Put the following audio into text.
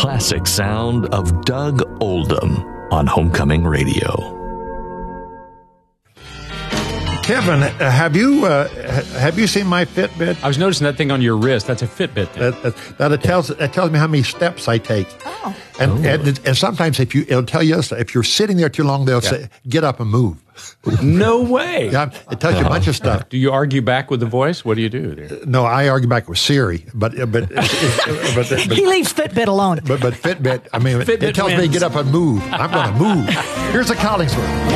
classic sound of Doug Oldham on Homecoming Radio. Kevin, have you seen my Fitbit? I was noticing that thing on your wrist. That's a Fitbit thing. That tells me how many steps I take. Oh. And sometimes it'll tell you if you're sitting there too long, they'll say, "Get up and move." No way. Yeah, it tells you a bunch of stuff. Do you argue back with the voice? What do you do there? No, I argue back with Siri, but He leaves Fitbit alone. But Fitbit, I mean, Fitbit it tells me wins. get up and move. I'm going to move. Here's a Collingsworth.